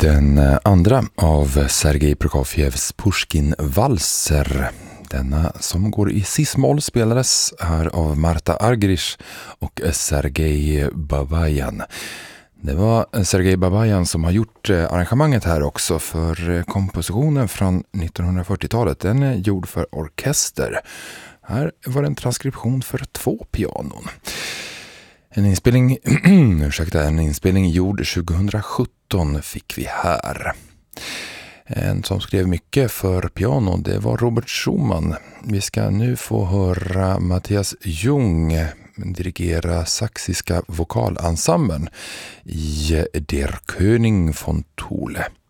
Den andra av Sergej Prokofjevs Pushkin-valser. Denna som går i cis-moll spelades här av Marta Argerich och Sergej Babayan. Det var Sergej Babayan som har gjort arrangemanget här också, för kompositionen från 1940-talet. Den är gjord för orkester. Här var det en transkription för 2 pianon. En inspelning gjord 2017 fick vi här. En som skrev mycket för piano, det var Robert Schumann. Vi ska nu få höra Matthias Jung dirigera saxiska vokalensemblen i Der König von Thule.